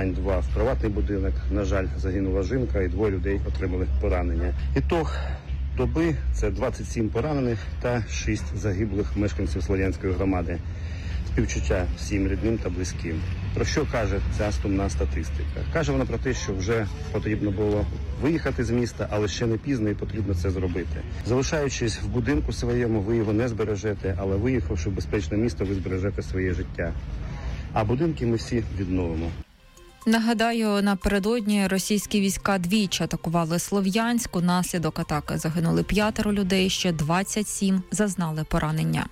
Грань-2 в приватний будинок. На жаль, загинула жінка і 2 людей отримали поранення. Ітог доби – це 27 поранених та 6 загиблих мешканців Слов'янської громади. Співчуття всім рідним та близьким. Про що каже ця сумна статистика? Каже вона про те, що вже потрібно було виїхати з міста, але ще не пізно і потрібно це зробити. Залишаючись в будинку своєму, ви його не збережете, але виїхавши в безпечне місто, ви збережете своє життя. А будинки ми всі відновимо. Нагадаю, напередодні російські війська двічі атакували Слов'янськ. Унаслідок атаки загинули 5 людей, ще 27 зазнали поранення.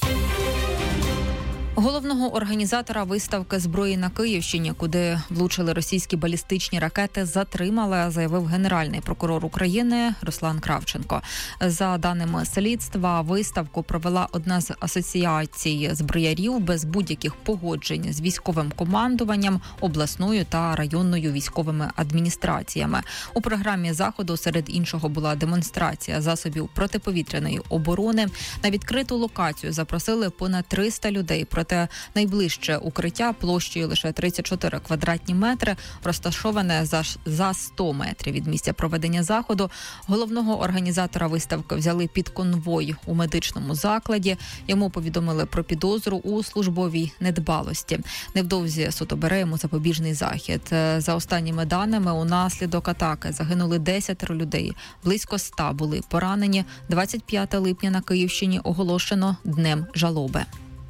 Головного організатора виставки зброї на Київщині, куди влучили російські балістичні ракети, затримали, заявив Генеральний прокурор України Руслан Кравченко. За даними слідства, виставку провела одна з асоціацій зброярів без будь-яких погоджень з військовим командуванням, обласною та районною військовими адміністраціями. У програмі заходу серед іншого була демонстрація засобів протиповітряної оборони. На відкриту локацію запросили понад 300 людей, проте найближче укриття площею лише 34 квадратні метри, розташоване за 100 метрів від місця проведення заходу. Головного організатора виставки взяли під конвой у медичному закладі. Йому повідомили про підозру у службовій недбалості. Невдовзі суд обере йому запобіжний захід. За останніми даними, унаслідок атаки загинули 10 людей, близько 100 були поранені. 25 липня на Київщині оголошено Днем жалоби.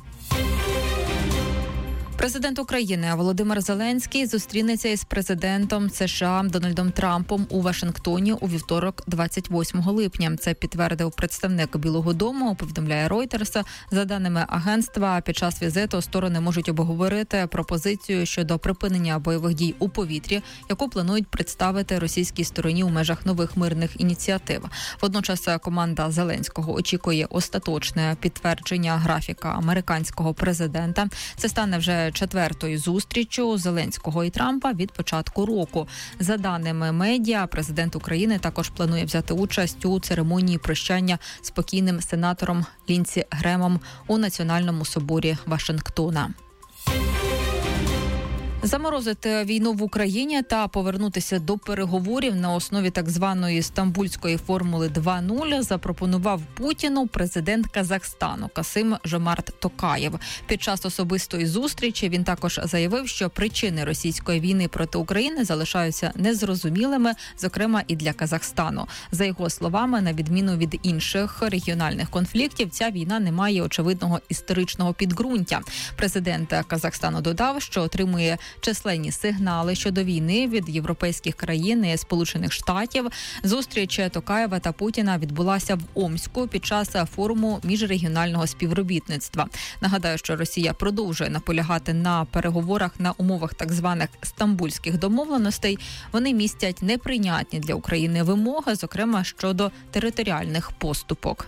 Президент України Володимир Зеленський зустрінеться із президентом США Дональдом Трампом у Вашингтоні у вівторок, 28 липня. Це підтвердив представник Білого дому, повідомляє Reuters. За даними агентства, під час візиту сторони можуть обговорити пропозицію щодо припинення бойових дій у повітрі, яку планують представити російській стороні у межах нових мирних ініціатив. Водночас команда Зеленського очікує остаточне підтвердження графіка американського президента. Це стане вже 4-ю зустрічю Зеленського і Трампа від початку року. За даними медіа, президент України також планує взяти участь у церемонії прощання з покійним сенатором Лінсі Гремом у Національному соборі Вашингтона. Заморозити війну в Україні та повернутися до переговорів на основі так званої стамбульської формули 2.0 запропонував Путіну президент Казахстану Касим-Жомарт Токаєв. Під час особистої зустрічі він також заявив, що причини російської війни проти України залишаються незрозумілими, зокрема і для Казахстану. За його словами, на відміну від інших регіональних конфліктів, ця війна не має очевидного історичного підґрунтя. Президент Казахстану додав, що отримує численні сигнали щодо війни від європейських країн і Сполучених Штатів. Зустріч Токаєва та Путіна відбулася в Омську під час форуму міжрегіонального співробітництва. Нагадаю, що Росія продовжує наполягати на переговорах на умовах так званих стамбульських домовленостей. Вони містять неприйнятні для України вимоги, зокрема щодо територіальних поступок.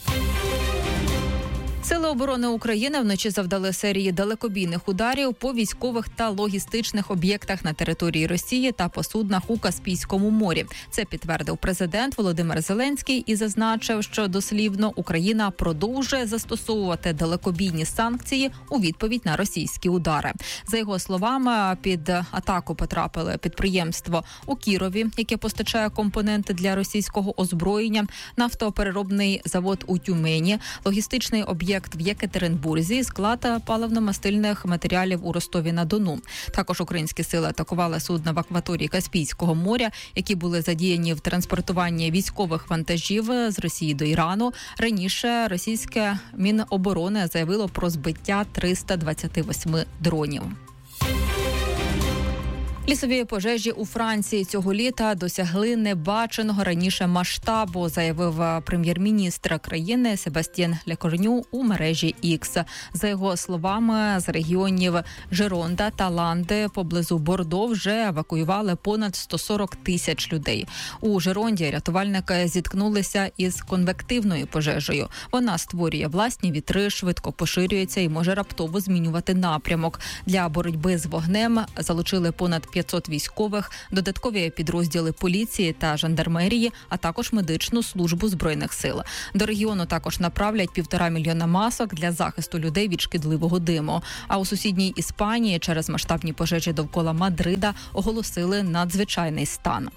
Сили оборони України вночі завдали серії далекобійних ударів по військових та логістичних об'єктах на території Росії та по суднах у Каспійському морі. Це підтвердив президент Володимир Зеленський і зазначив, що дослівно Україна продовжує застосовувати далекобійні санкції у відповідь на російські удари. За його словами, під атаку потрапили підприємство у Кірові, яке постачає компоненти для російського озброєння, нафтопереробний завод у Тюмені, логістичний об'єкт в Єкатеринбурзі, склад паливно-мастильних матеріалів у Ростові-на-Дону. Також українські сили атакували судна в акваторії Каспійського моря, які були задіяні в транспортуванні військових вантажів з Росії до Ірану. Раніше російське Міноборони заявило про збиття 328 дронів. Лісові пожежі у Франції цього літа досягли небаченого раніше масштабу, заявив прем'єр-міністр країни Себастьян Лекорню у мережі X. За його словами, з регіонів Жеронда та Ланди поблизу Бордо вже евакуювали понад 140 тисяч людей. У Жеронді рятувальники зіткнулися із конвективною пожежею. Вона створює власні вітри, швидко поширюється і може раптово змінювати напрямок. Для боротьби з вогнем залучили понад 500 військових, додаткові підрозділи поліції та жандармерії, а також медичну службу Збройних сил. До регіону також направлять 1,5 мільйона масок для захисту людей від шкідливого диму. А у сусідній Іспанії через масштабні пожежі довкола Мадрида оголосили надзвичайний стан.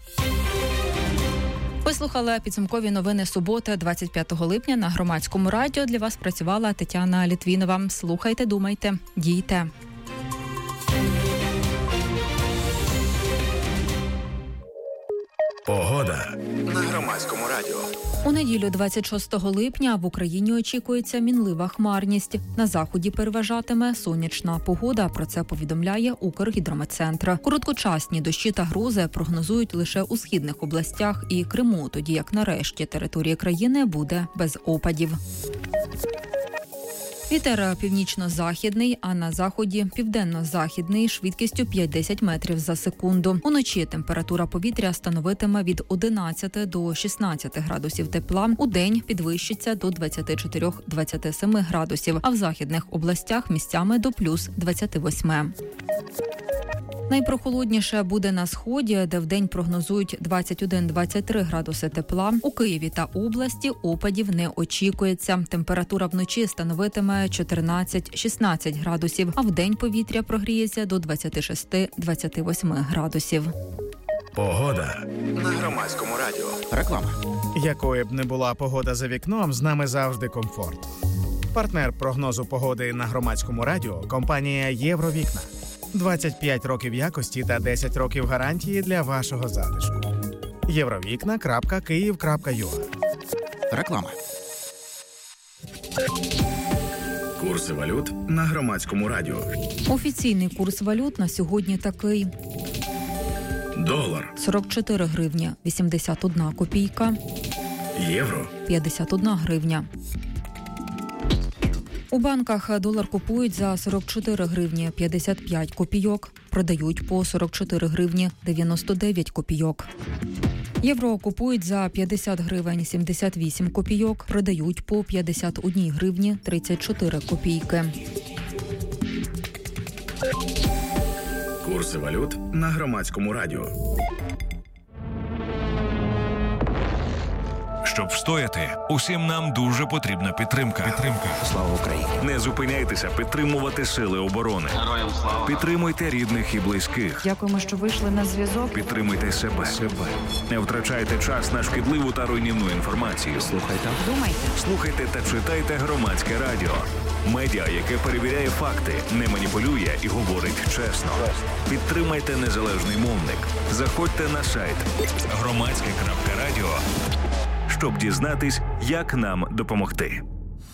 Ви слухали підсумкові новини суботи, 25 липня на Громадському радіо. Для вас працювала Тетяна Літвінова. Слухайте, думайте, дійте. Погода на Громадському радіо. У неділю 26 липня в Україні очікується мінлива хмарність. На заході переважатиме сонячна погода. Про це повідомляє Укргідрометцентр. Короткочасні дощі та грози прогнозують лише у східних областях і Криму, тоді як на решті території країни буде без опадів. Вітер північно-західний, а на заході південно-західний швидкістю 5-10 метрів за секунду. Уночі температура повітря становитиме від 11 до 16 градусів тепла. Удень підвищиться до 24-27 градусів, а в західних областях місцями до плюс 28. Найпрохолодніше буде на сході, де вдень прогнозують 21-23 градуси тепла. У Києві та області опадів не очікується. Температура вночі становитиме 14-16 градусів, а вдень повітря прогріється до 26-28 градусів. Погода на Громадському радіо. Реклама. Якою б не була погода за вікном, з нами завжди комфорт. Партнер прогнозу погоди на Громадському радіо – компанія «Євровікна». 25 років якості та 10 років гарантії для вашого затишку. Євровікна.Київ.ua. Реклама. Курси валют на Громадському радіо. Офіційний курс валют на сьогодні такий. Долар. 44 гривні 81 копійка. Євро. 51 гривня. У банках долар купують за 44 гривні 55 копійок, продають по 44 гривні 99 копійок. Євро купують за 50 гривень 78 копійок, продають по 51 гривні 34 копійки. Курси валют на Громадському радіо. Щоб встояти, усім нам дуже потрібна підтримка. Слава Україні. Не зупиняйтеся підтримувати сили оборони. Героям слава. Підтримуйте рідних і близьких. Дякуємо, що вийшли на зв'язок. Підтримуйте себе. Не втрачайте час на шкідливу та руйнівну інформацію. Думайте. Слухайте та читайте Громадське радіо. Медіа, яке перевіряє факти, не маніпулює і говорить чесно. Підтримайте незалежний мовник. Заходьте на сайт громадське.радіо, щоб дізнатись, як нам допомогти.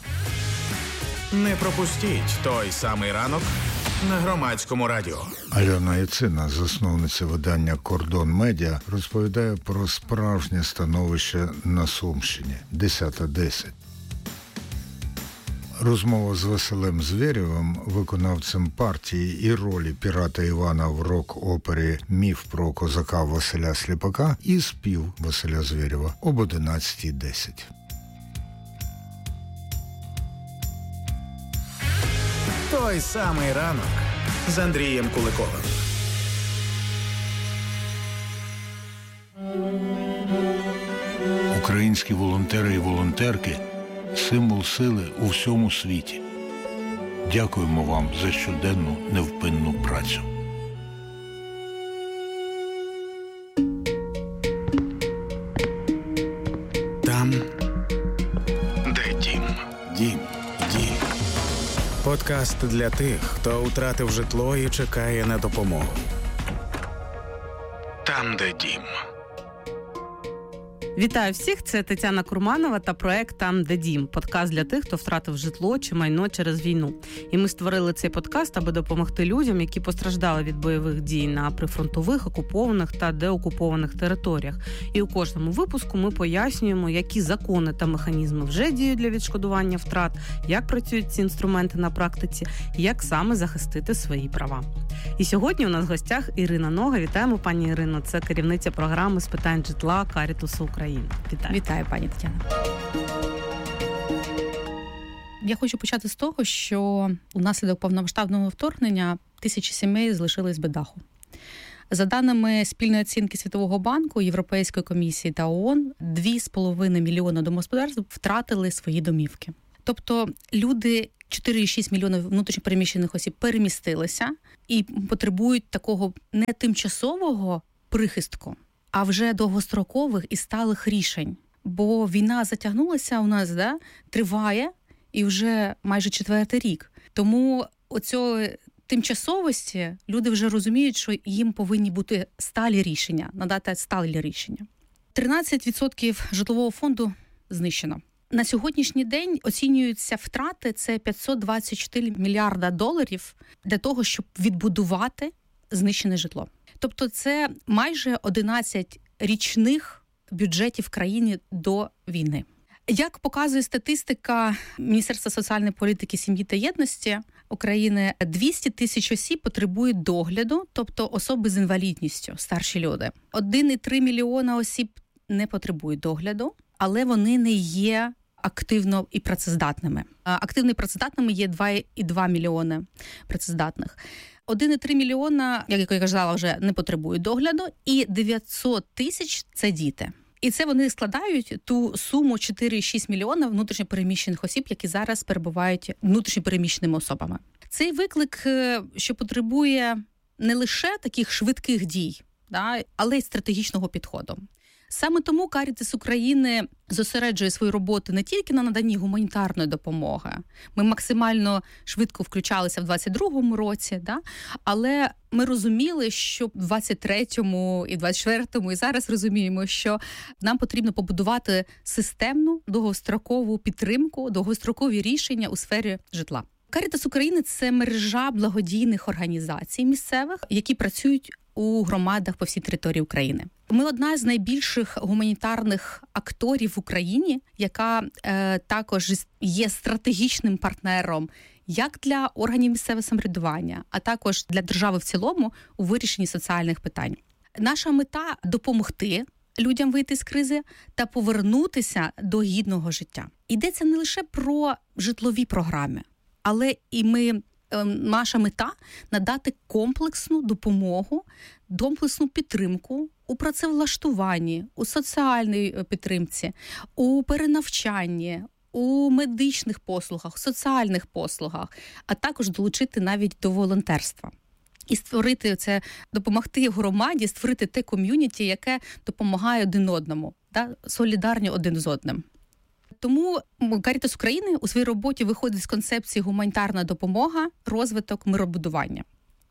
Не пропустіть той самий ранок на Громадському радіо. Альона Яцина, засновниця видання «Кордон Медіа», розповідає про справжнє становище на Сумщині. 10:10. Розмова з Василем Звєрєвим, виконавцем партії і ролі пірата Івана в рок-опері «Міф про козака Василя Сліпака» і спів Василя Звєрєва об 11:10. Той самий ранок з Андрієм Куликовим. Українські волонтери і волонтерки – символ сили у всьому світі. Дякуємо вам за щоденну невпинну працю. Там, Де дім? дім. Подкаст для тих, хто втратив житло і чекає на допомогу. Там, де дім. Вітаю всіх, це Тетяна Курманова та проект «Там, де дім». Подкаст для тих, хто втратив житло чи майно через війну. І ми створили цей подкаст, аби допомогти людям, які постраждали від бойових дій на прифронтових, окупованих та деокупованих територіях. І у кожному випуску ми пояснюємо, які закони та механізми вже діють для відшкодування втрат, як працюють ці інструменти на практиці, і як саме захистити свої права. І сьогодні у нас в гостях Ірина Нога. Вітаємо, пані Ірино. Це керівниця програми з питань житла Карітасу України. Вітаю. Вітаю, пані Тетяна. Я хочу почати з того, що унаслідок повномасштабного вторгнення тисячі сімей залишились без даху. За даними спільної оцінки Світового банку, Європейської комісії та ООН, 2,5 мільйона домогосподарств втратили свої домівки. Тобто люди, 4,6 мільйонів внутрішньопереміщених осіб перемістилися і потребують такого не тимчасового прихистку, а вже довгострокових і сталих рішень. Бо війна затягнулася у нас, триває, і вже майже 4-й рік. Тому оцього тимчасовості люди вже розуміють, що їм повинні бути сталі рішення, надати сталі рішення. 13% житлового фонду знищено. На сьогоднішній день оцінюються втрати – це 524 мільярда доларів для того, щоб відбудувати знищене житло. Тобто це майже 11 річних бюджетів в країні до війни. Як показує статистика Міністерства соціальної політики, сім'ї та єдності України, 200 тисяч осіб потребують догляду, тобто особи з інвалідністю, старші люди. 1,3 мільйона осіб не потребують догляду, але вони не є активно і працездатними. Активно і працездатними є 2,2 мільйони працездатних. 1,3 мільйона, як я казала, вже не потребують догляду, і 900 тисяч – це діти. І це вони складають ту суму 4,6 мільйона внутрішньопереміщених осіб, які зараз перебувають внутрішньопереміщеними особами. Цей виклик, що потребує не лише таких швидких дій, але й стратегічного підходу. Саме тому Карітас України зосереджує свою роботу не тільки на наданні гуманітарної допомоги. Ми максимально швидко включалися в 22-му році, але ми розуміли, що в 23-му і 24-му, і зараз розуміємо, що нам потрібно побудувати системну довгострокову підтримку, довгострокові рішення у сфері житла. Карітас України – це мережа благодійних організацій місцевих, які працюють у громадах по всій території України. Ми одна з найбільших гуманітарних акторів в Україні, яка також є стратегічним партнером як для органів місцевого самоврядування, а також для держави в цілому у вирішенні соціальних питань. Наша мета – допомогти людям вийти з кризи та повернутися до гідного життя. Йдеться не лише про житлові програми, але і наша мета – надати комплексну допомогу, комплексну підтримку у працевлаштуванні, у соціальній підтримці, у перенавчанні, у медичних послугах, соціальних послугах, а також долучити навіть до волонтерства. І створити це, допомогти громаді, створити те ком'юніті, яке допомагає один одному, солідарні один з одним. Тому Карітас України у своїй роботі виходить з концепції гуманітарна допомога, розвиток, миробудування.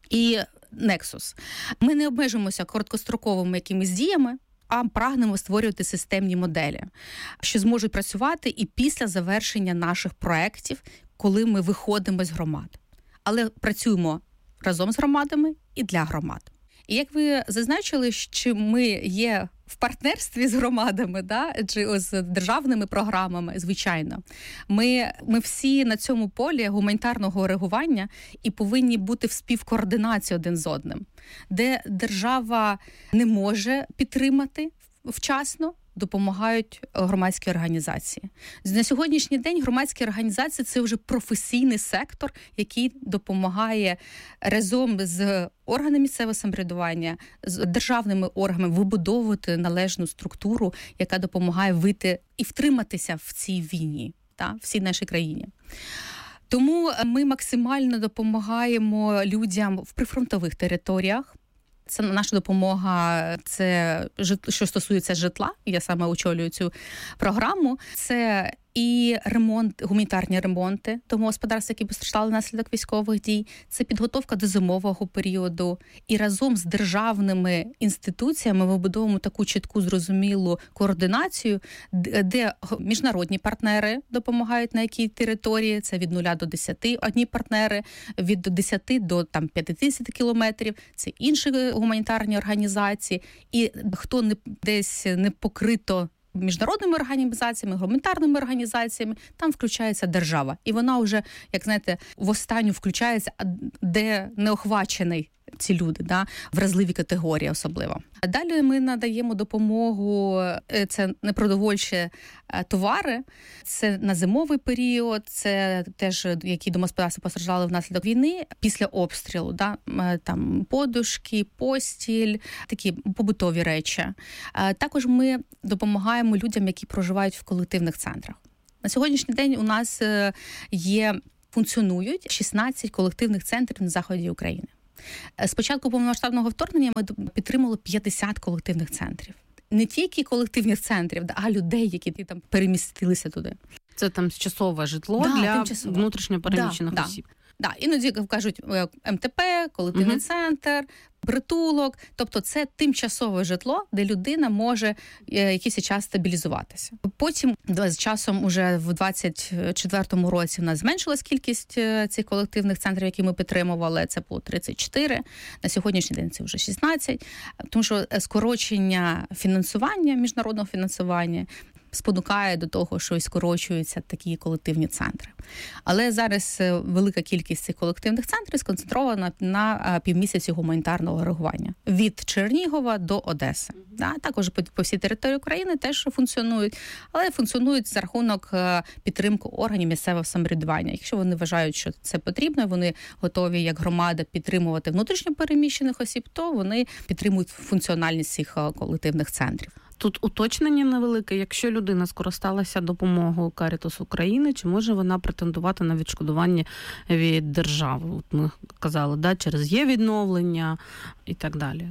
І Nexus. Ми не обмежимося короткостроковими якимись діями, а прагнемо створювати системні моделі, що зможуть працювати і після завершення наших проєктів, коли ми виходимо з громад. Але працюємо разом з громадами і для громад. І як ви зазначили, що ми є в партнерстві з громадами, чи з державними програмами, звичайно. Ми всі на цьому полі гуманітарного реагування і повинні бути в співкоординації один з одним, де держава не може підтримати вчасно, допомагають громадські організації. На сьогоднішній день громадські організації – це вже професійний сектор, який допомагає разом з органами місцевого самоврядування, з державними органами вибудовувати належну структуру, яка допомагає вийти і втриматися в цій війні, в цій нашій країні. Тому ми максимально допомагаємо людям в прифронтових територіях. Це наша допомога, це що стосується житла, я саме очолюю цю програму. Це і гуманітарні ремонти домогосподарств, які постраждали внаслідок військових дій. Це підготовка до зимового періоду. І разом з державними інституціями ми вибудовуємо таку чітку, зрозумілу координацію, де міжнародні партнери допомагають на якій території. Це від 0 до 10. Одні партнери, від 10 до 50 кілометрів. Це інші гуманітарні організації. І хто десь не покрито міжнародними організаціями, гуманітарними організаціями, там включається держава. І вона вже, як знаєте, в останню включається, де не охвачений ці люди, да, вразливі категорії особливо. А далі ми надаємо допомогу, це непродовольчі товари, це на зимовий період, це теж, які домогосподарства постраждали внаслідок війни, після обстрілу, да, там подушки, постіль, такі побутові речі. Також ми допомагаємо людям, які проживають в колективних центрах. На сьогоднішній день у нас функціонують 16 колективних центрів на заході України. З початку повномасштабного вторгнення ми підтримали 50 колективних центрів. Не тільки колективних центрів, а людей, які там перемістилися туди. Це там тимчасове житло для внутрішньо переміщених осіб. Да, іноді кажуть МТП, колективний центр, притулок. Тобто це тимчасове житло, де людина може якийсь час стабілізуватися. Потім з часом уже в 24-му році в нас зменшилась кількість цих колективних центрів, які ми підтримували. Це було 34. На сьогоднішній день це вже 16. Тому що скорочення фінансування, міжнародного фінансування, спонукає до того, що скорочуються такі колективні центри. Але зараз велика кількість цих колективних центрів сконцентрована на півмісяці гуманітарного реагування. Від Чернігова до Одеси. Да, також по всій території України теж функціонують, але функціонують за рахунок підтримки органів місцевого самоврядування. Якщо вони вважають, що це потрібно, вони готові як громада підтримувати внутрішньо переміщених осіб, то вони підтримують функціональність цих колективних центрів. Тут уточнення невелике. Якщо людина скористалася допомогою Caritas України, чи може вона претендувати на відшкодування від держави? От ми казали, да, через є-відновлення і так далі.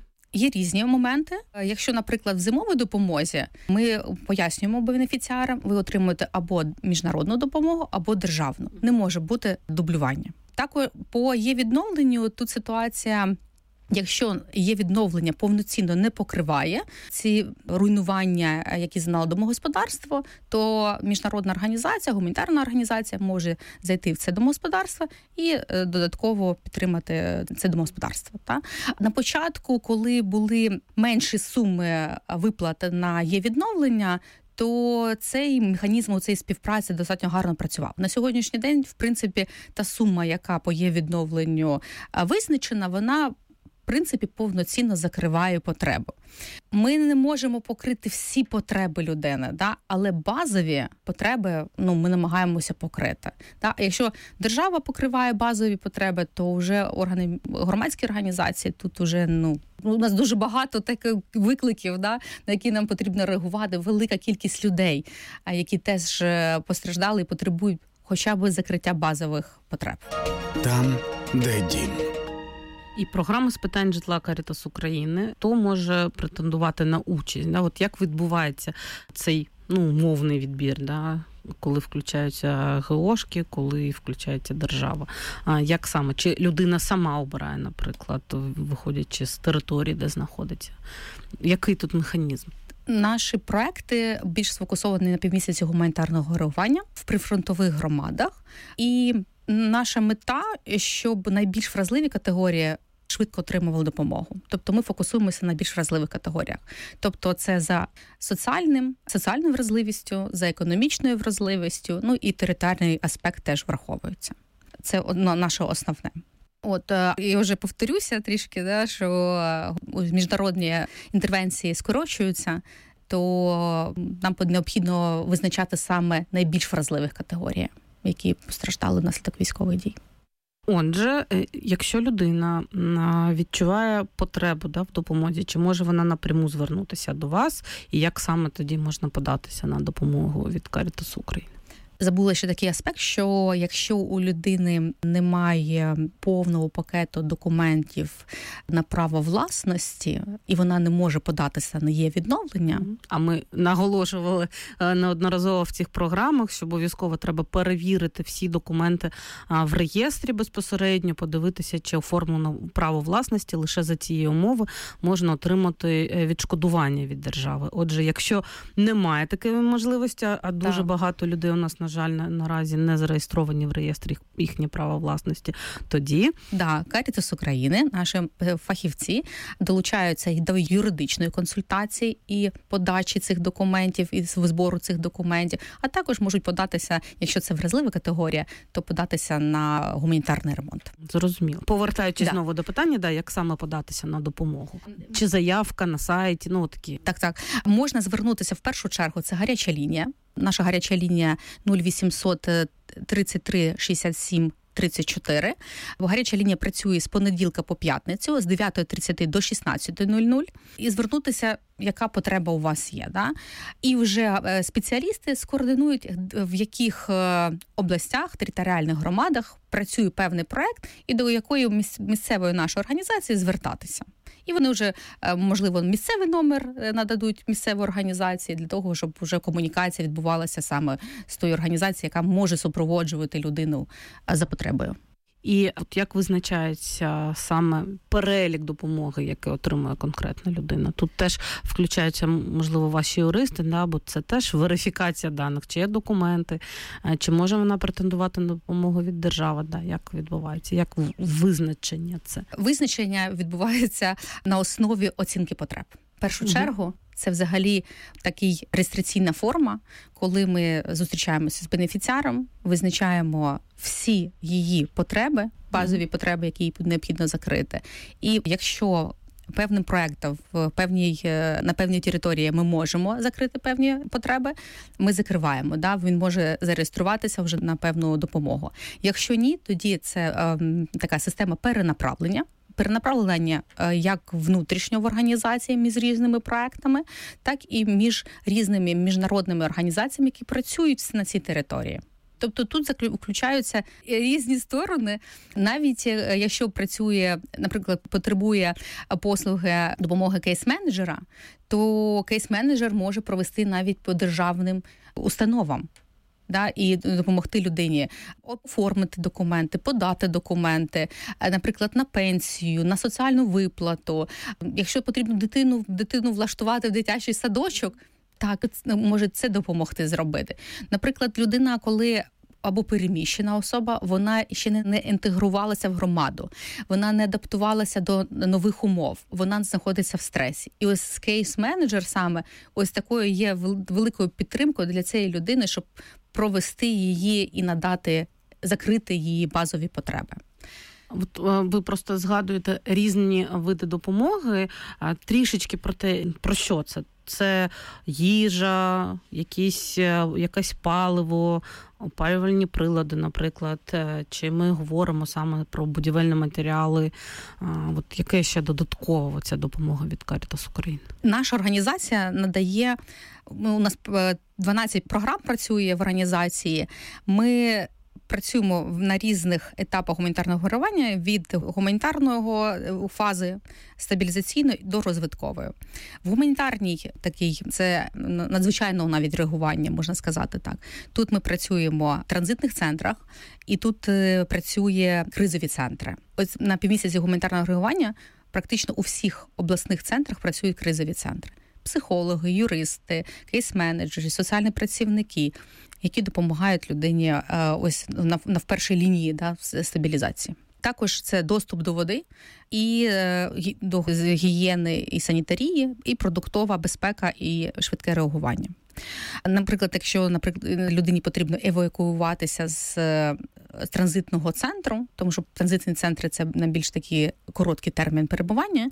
Є різні моменти. Якщо, наприклад, в зимовій допомозі ми пояснюємо бенефіціарам, ви отримуєте або міжнародну допомогу, або державну. Не може бути дублювання. Також по є-відновленню тут ситуація. Якщо є відновлення повноцінно не покриває ці руйнування, які зазнало домогосподарство, то міжнародна організація, гуманітарна організація може зайти в це домогосподарство і додатково підтримати це домогосподарство. Та? На початку, коли були менші суми виплат на є відновлення, то цей механізм, цієї співпраці достатньо гарно працював. На сьогоднішній день, в принципі, та сума, яка по є відновленню визначена, вона в принципі, повноцінно закриває потребу. Ми не можемо покрити всі потреби людини, да? Але базові потреби ми намагаємося покрити. Да? Якщо держава покриває базові потреби, то вже громадські організації, тут вже у нас дуже багато таких викликів, да? На які нам потрібно реагувати, велика кількість людей, які теж постраждали і потребують хоча б закриття базових потреб. Там, де дім. І програма з питань житла Caritas України, хто може претендувати на участь? Да? От як відбувається цей мовний відбір, да? Коли включаються ГОшки, коли включається держава? Як саме? Чи людина сама обирає, наприклад, виходячи з території, де знаходиться? Який тут механізм? Наші проекти більш сфокусовані на півмісяці гуманітарного реагування в прифронтових громадах. І наша мета, щоб найбільш вразливі категорії швидко отримували допомогу. Тобто ми фокусуємося на більш вразливих категоріях. Тобто це за соціальною вразливістю, за економічною вразливістю, і територіальний аспект теж враховується. Це наше основне. Я вже повторюся трішки, да, що міжнародні інтервенції скорочуються, то нам необхідно визначати саме найбільш вразливих категорій, які постраждали внаслідок військових дій. Отже, якщо людина відчуває потребу в допомозі, чи може вона напряму звернутися до вас, і як саме тоді можна податися на допомогу від Caritas України? Забула ще такий аспект, що якщо у людини немає повного пакету документів на право власності, і вона не може податися на є відновлення. А ми наголошували неодноразово в цих програмах, що обов'язково треба перевірити всі документи в реєстрі безпосередньо, подивитися, чи оформлено право власності, лише за цієї умови можна отримати відшкодування від держави. Отже, якщо немає такої можливості, а дуже багато людей у нас на жаль, наразі не зареєстровані в реєстрі їхнє право власності, тоді... Да, Карітас України, наші фахівці долучаються і до юридичної консультації і подачі цих документів, і збору цих документів, а також можуть податися, якщо це вразлива категорія, то податися на гуманітарний ремонт. Зрозуміло. Повертаючись знову до питання, як саме податися на допомогу? Чи заявка на сайті, такі? Так. Можна звернутися в першу чергу, це гаряча лінія. Наша гаряча лінія 0800 33 67 34. Гаряча лінія працює з понеділка по п'ятницю, з 9:30 до 16:00. І звернутися, яка потреба у вас є. Да? І вже спеціалісти скоординують, в яких областях, територіальних громадах працює певний проект і до якої місцевої нашої організації звертатися. І вони вже, можливо, місцевий номер нададуть місцевої організації для того, щоб вже комунікація відбувалася саме з тою організацією, яка може супроводжувати людину за потребою. І от як визначається саме перелік допомоги, який отримує конкретна людина? Тут теж включаються, можливо, ваші юристи, бо це теж верифікація даних, чи є документи, чи може вона претендувати на допомогу від держави, як відбувається, як визначення це? Визначення відбувається на основі оцінки потреб. В першу чергу, це взагалі такий реєстраційна форма, коли ми зустрічаємося з бенефіціаром, визначаємо всі її потреби, базові потреби, які їй необхідно закрити. І якщо певним проектом на певній території ми можемо закрити певні потреби, ми закриваємо. Він може зареєструватися вже на певну допомогу. Якщо ні, тоді це така система перенаправлення як внутрішньо в організації між різними проектами, так і між різними міжнародними організаціями, які працюють на цій території. Тобто тут включаються різні сторони. Навіть якщо працює, наприклад, потребує послуги допомоги кейс-менеджера, то кейс-менеджер може провести навіть по державним установам. І допомогти людині оформити документи, подати документи, наприклад, на пенсію, на соціальну виплату. Якщо потрібно дитину влаштувати в дитячий садочок, так, може це допомогти зробити. Наприклад, людина, коли або переміщена особа, вона ще не інтегрувалася в громаду, вона не адаптувалася до нових умов, вона знаходиться в стресі. І ось кейс-менеджер саме ось такою є великою підтримкою для цієї людини, щоб провести її і закрити її базові потреби. От ви просто згадуєте різні види допомоги, трішечки про те, про що це? Це їжа, якесь паливо, опалювальні прилади, наприклад, чи ми говоримо саме про будівельні матеріали. От яке ще додатково ця допомога від Карітас України? Наша організація надає, у нас 12 програм працює в організації. Ми працюємо на різних етапах гуманітарного реагування від гуманітарного фази стабілізаційної до розвиткової. В гуманітарній такій це надзвичайного навіть реагування, можна сказати так. Тут ми працюємо в транзитних центрах і тут працює кризові центри. Ось на півмісяці гуманітарного реагування практично у всіх обласних центрах працюють кризові центри. Психологи, юристи, кейс-менеджери, соціальні працівники, які допомагають людині ось на першій лінії стабілізації. Також це доступ до води, і до гігієни і санітарії, і продуктова безпека, і швидке реагування. Наприклад, якщо людині потрібно евакуюватися з транзитного центру, тому що транзитні центри – це найбільш такий короткий термін перебування,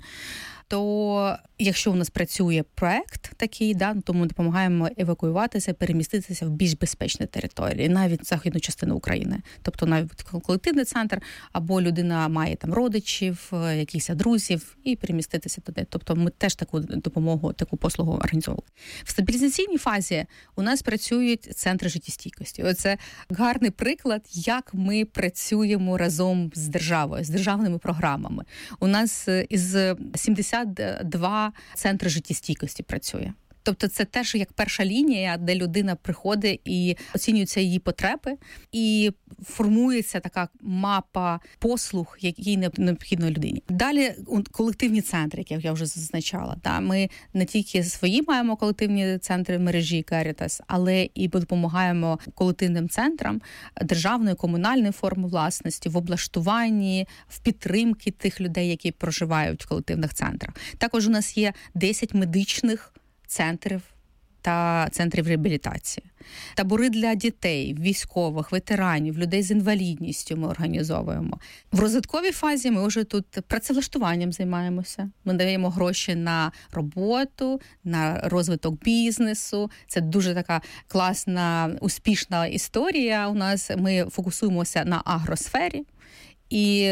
то якщо у нас працює проект такий, то ми допомагаємо евакуюватися, переміститися в більш безпечні території, навіть в західну частину України. Тобто навіть колективний центр, або людина має там родичів, якихось друзів, і переміститися туди. Тобто ми теж таку допомогу, таку послугу організовували. В стабілізаційній фазі у нас працюють центри життєстійкості. Оце гарний приклад, як ми працюємо разом з державою, з державними програмами. У нас із 72 центри життєстійкості працює. Тобто це теж як перша лінія, де людина приходить і оцінюються її потреби, і формується така мапа послуг, які необхідно людині. Далі колективні центри, як я вже зазначала. Ми не тільки свої маємо колективні центри в мережі Caritas, але і допомагаємо колективним центрам державної, комунальної форми власності, в облаштуванні, в підтримці тих людей, які проживають в колективних центрах. Також у нас є 10 медичних центрів та центрів реабілітації. Табори для дітей, військових, ветеранів, людей з інвалідністю ми організовуємо. В розвитковій фазі ми вже тут працевлаштуванням займаємося. Ми даємо гроші на роботу, на розвиток бізнесу. Це дуже така класна, успішна історія у нас. Ми фокусуємося на агросфері і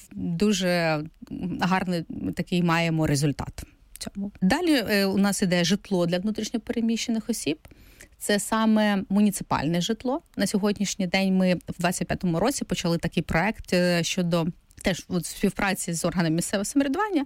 дуже гарний такий маємо результат. Далі у нас іде житло для внутрішньопереміщених осіб. Це саме муніципальне житло. На сьогоднішній день ми в 25-му році почали такий проект щодо теж в співпраці з органами місцевого самоврядування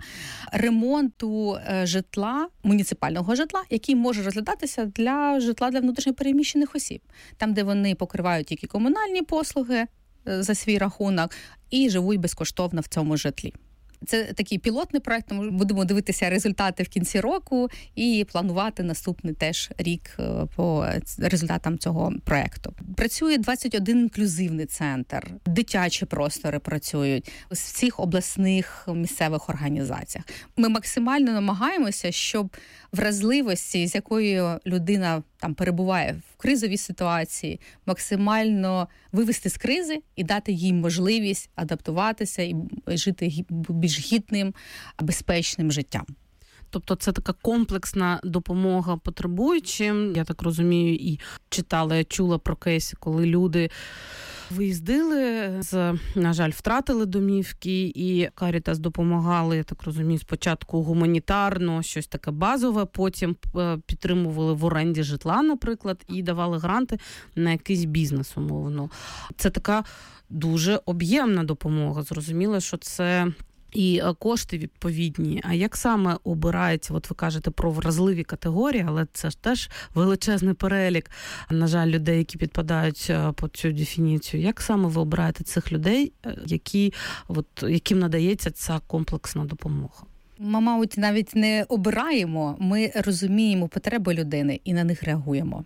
ремонту житла, муніципального житла, який може розглядатися для житла для внутрішньопереміщених осіб. Там, де вони покривають тільки комунальні послуги за свій рахунок і живуть безкоштовно в цьому житлі. Це такий пілотний проект, тому будемо дивитися результати в кінці року і планувати наступний теж рік по результатам цього проекту. Працює 21 інклюзивний центр, дитячі простори працюють у всіх обласних місцевих організаціях. Ми максимально намагаємося, щоб вразливості, з якою людина там перебуває в кризовій ситуації, максимально вивести з кризи і дати їй можливість адаптуватися і жити більш гідним, безпечним життям. Тобто це така комплексна допомога потребуючим. Я так розумію, і читала, чула про кейси, коли люди виїздили, на жаль, втратили домівки, і Caritas допомагали, я так розумію, спочатку гуманітарно, щось таке базове, потім підтримували в оренді житла, наприклад, і давали гранти на якийсь бізнес, умовно. Це така дуже об'ємна допомога. Зрозуміло, що це і кошти відповідні. А як саме обирається, от ви кажете про вразливі категорії, але це ж теж величезний перелік, на жаль, людей, які підпадають під цю дефініцію. Як саме ви обираєте цих людей, яким надається ця комплексна допомога? Ми, мабуть, навіть не обираємо, ми розуміємо потреби людини і на них реагуємо.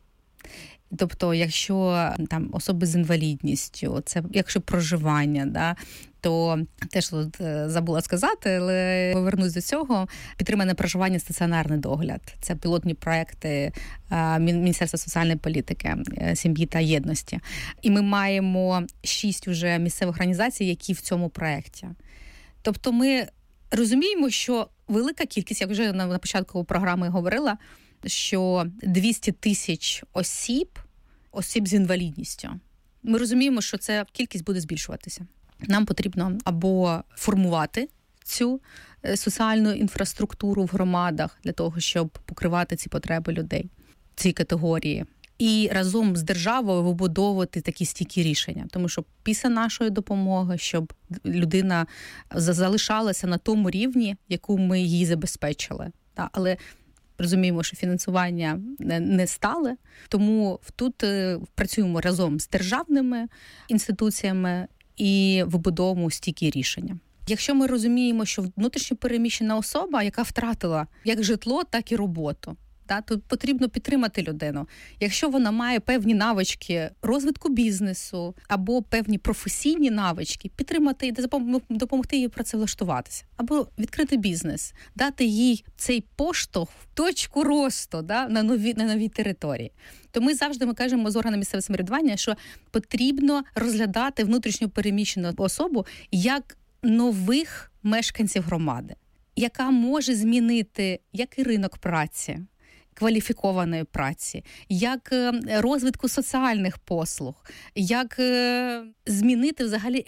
Тобто, якщо там особи з інвалідністю, це якщо проживання, то теж тут забула сказати, але повернусь до цього. Підтримане проживання, стаціонарний догляд. Це пілотні проекти Міністерства соціальної політики, сім'ї та єдності. І ми маємо 6 вже місцевих організацій, які в цьому проекті. Тобто ми розуміємо, що велика кількість, як вже на початку програми говорила, що 200 тисяч осіб з інвалідністю. Ми розуміємо, що ця кількість буде збільшуватися. Нам потрібно або формувати цю соціальну інфраструктуру в громадах для того, щоб покривати ці потреби людей, ці категорії. І разом з державою вибудовувати такі стійкі рішення. Тому що після нашої допомоги, щоб людина залишалася на тому рівні, яку ми їй забезпечили. Але розуміємо, що фінансування не стале, тому тут працюємо разом з державними інституціями і вибудовуємо стійкі рішення. Якщо ми розуміємо, що внутрішньо переміщена особа, яка втратила як житло, так і роботу, тут потрібно підтримати людину. Якщо вона має певні навички розвитку бізнесу або певні професійні навички, підтримати і допомогти їй працевлаштуватися. Або відкрити бізнес, дати їй цей поштовх, точку росту на новій території. То ми завжди кажемо з органами місцевого самоврядування, що потрібно розглядати внутрішньо переміщену особу як нових мешканців громади, яка може змінити як і ринок праці, кваліфікованої праці, як розвитку соціальних послуг, як змінити взагалі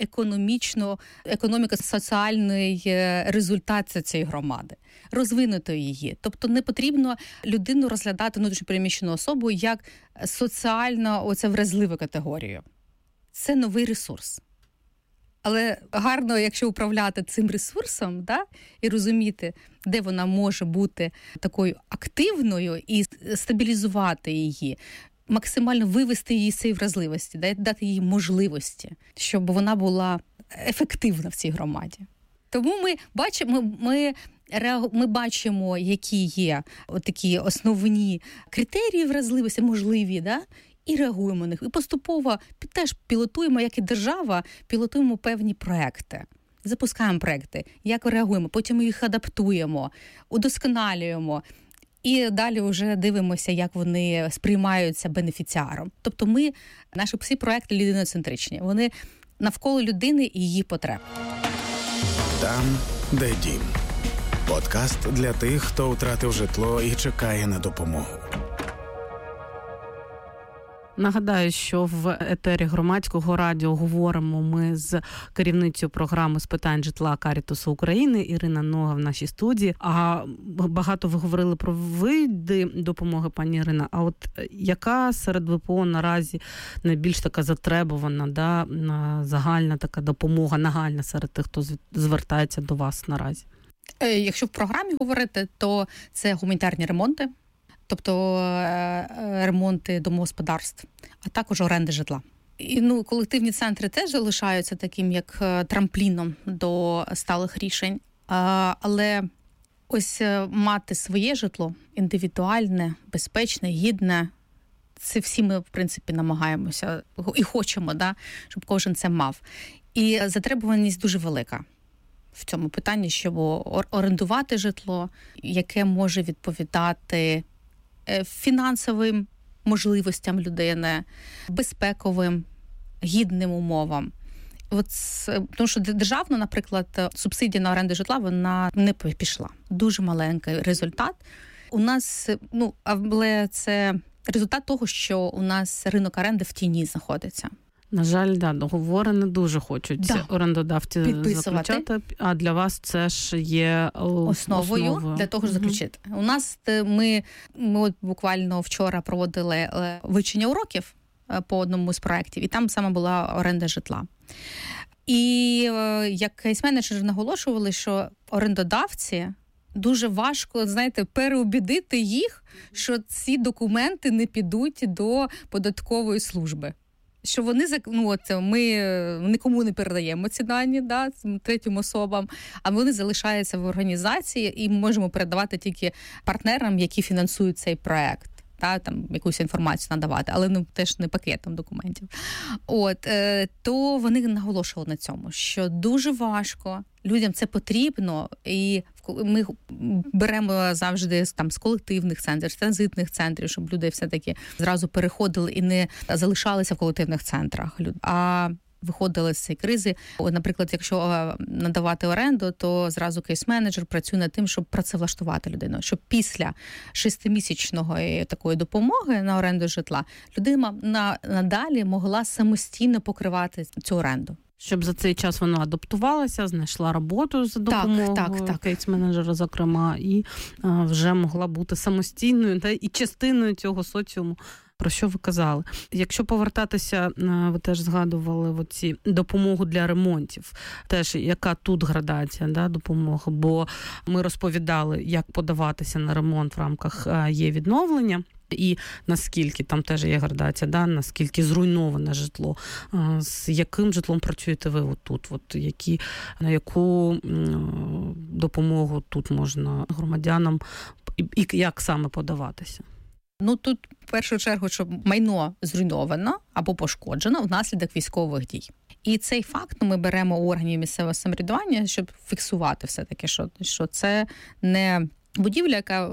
економіко-соціальний результат цієї громади, розвинути її. Тобто не потрібно людину розглядати, внутрішньо переміщену особу, як соціально вразливу категорію. Це новий ресурс. Але гарно, якщо управляти цим ресурсом, да, і розуміти, де вона може бути такою активною і стабілізувати її, максимально вивести її з цієї вразливості, дати їй можливості, щоб вона була ефективна в цій громаді. Тому ми бачимо, які є такі основні критерії вразливості, можливі, да? І реагуємо на них. І поступово теж пілотуємо, як і держава, пілотуємо певні проекти. Запускаємо проекти, як реагуємо, потім їх адаптуємо, удосконалюємо. І далі вже дивимося, як вони сприймаються бенефіціаром. Тобто наші всі проекти людиноцентричні. Вони навколо людини і її потреб. Там, де дім. Подкаст для тих, хто втратив житло і чекає на допомогу. Нагадаю, що в етері Громадського радіо говоримо ми з керівницею програми з питань житла Карітасу України Ірина Нога в нашій студії. А багато ви говорили про види допомоги, пані Ірина. А от яка серед ВПО наразі найбільш така затребувана, да, загальна така допомога, нагальна серед тих, хто звертається до вас наразі? Якщо в програмі говорити, то це гуманітарні ремонти. Тобто ремонти домогосподарств, а також оренди житла. І колективні центри теж залишаються таким, як трампліном до сталих рішень. Але ось мати своє житло, індивідуальне, безпечне, гідне, це всі ми, в принципі, намагаємося і хочемо, да, щоб кожен це мав. І затребуваність дуже велика в цьому питанні, щоб орендувати житло, яке може відповідати фінансовим можливостям людини, безпековим, гідним умовам. Тому що державна, наприклад, субсидія на оренду житла, вона не пішла. Дуже маленький результат. У нас, але це результат того, що у нас ринок оренди в тіні знаходиться. На жаль, договори не дуже хочуть орендодавці заключати, а для вас це ж є основою для того, щоб заключити. У нас ми от буквально вчора проводили вивчення уроків по одному з проєктів, і там саме була оренда житла. І як кейс-менеджери наголошували, що орендодавці дуже важко, переубідити їх, що ці документи не підуть до податкової служби. Що вони ми нікому не передаємо ці дані, третім особам, а вони залишаються в організації, і ми можемо передавати тільки партнерам, які фінансують цей проект. Там якусь інформацію надавати, але теж не пакетом документів. То вони наголошували на цьому, що дуже важко, людям це потрібно, і ми беремо завжди з колективних центрів, з транзитних центрів, щоб люди все-таки зразу переходили і не залишалися в колективних центрах, а виходили з цієї кризи. Наприклад, якщо надавати оренду, то зразу кейс-менеджер працює над тим, щоб працевлаштувати людину, щоб після 6-місячної такої допомоги на оренду житла людина надалі могла самостійно покривати цю оренду. Щоб за цей час вона адаптувалася, знайшла роботу за допомогою кейс-менеджера, зокрема, і вже могла бути самостійною і частиною цього соціуму, про що ви казали. Якщо повертатися, ви теж згадували оці допомогу для ремонтів. Теж яка тут градація допомоги? Бо ми розповідали, як подаватися на ремонт в рамках є-відновлення. І наскільки там теж є градація, наскільки зруйноване житло. З яким житлом працюєте ви отут? На яку допомогу тут можна громадянам і як саме подаватися? Тут в першу чергу, щоб майно зруйновано або пошкоджено внаслідок військових дій. І цей факт ми беремо у органів місцевого самоврядування, щоб фіксувати все-таки, що це не будівля, яка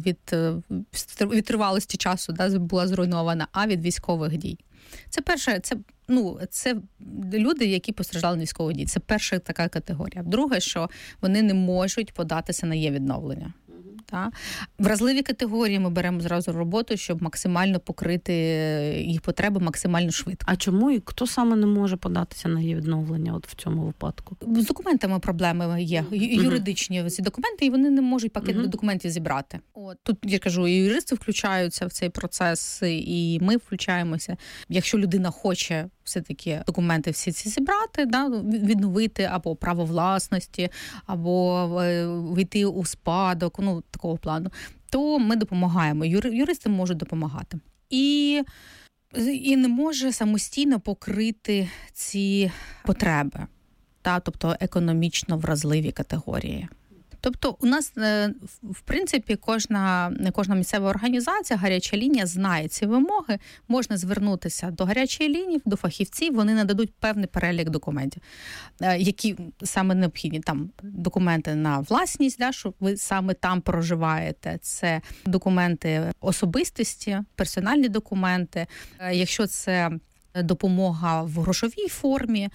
від тривалості часу була зруйнована, а від військових дій. Це перше, це люди, які постраждали на військові дії. Це перша така категорія. Друге, що вони не можуть податися на є-відновлення. Вразливі категорії ми беремо зразу роботу, щоб максимально покрити їх потреби максимально швидко. А чому і хто саме не може податися на її відновлення в цьому випадку? З документами проблеми є. Юридичні ці документи, і вони не можуть пакет документів зібрати. Тут, я кажу, і юристи включаються в цей процес, і ми включаємося. Якщо людина хоче все-таки документи всі ці зібрати, да, відновити або право власності, або війти у спадок, ну, такого плану, то ми допомагаємо. Юристи можуть допомагати. І не може самостійно покрити ці потреби, та, тобто економічно вразливі категорії. Тобто у нас, в принципі, кожна місцева організація, гаряча лінія знає ці вимоги, можна звернутися до гарячої лінії, до фахівців, вони нададуть певний перелік документів, які саме необхідні. Там документи на власність, да, що ви саме там проживаєте, це документи особистості, персональні документи. Якщо це допомога в грошовій формі,